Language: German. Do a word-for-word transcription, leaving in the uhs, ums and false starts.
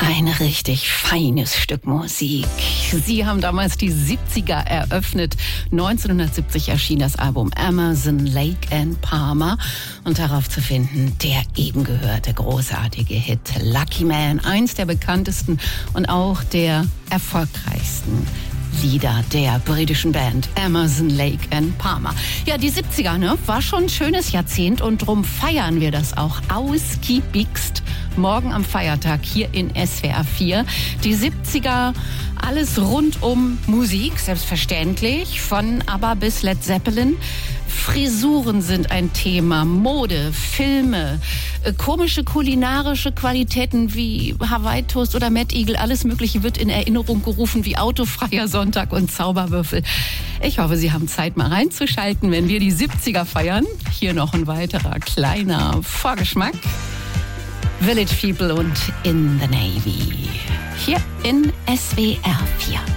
Ein richtig feines Stück Musik. Sie haben damals die siebziger eröffnet. neunzehnhundertsiebzig erschien das Album Amazon Lake and Palmer. Und darauf zu finden, der eben gehörte großartige Hit Lucky Man. Eins der bekanntesten und auch der erfolgreichsten Lieder der britischen Band Amazon Lake and Palmer. Ja, die siebziger, ne, war schon ein schönes Jahrzehnt und drum feiern wir das auch ausgiebigst morgen am Feiertag hier in S W R vier. Die siebziger, alles rund um Musik, selbstverständlich, von ABBA bis Led Zeppelin. Frisuren sind ein Thema, Mode, Filme, äh, komische kulinarische Qualitäten wie Hawaii-Toast oder Mad Eagle, alles Mögliche wird in Erinnerung gerufen wie autofreier Sonntag und Zauberwürfel. Ich hoffe, Sie haben Zeit, mal reinzuschalten, wenn wir die siebziger feiern. Hier noch ein weiterer kleiner Vorgeschmack. Village People und In the Navy. Hier in S W R vier.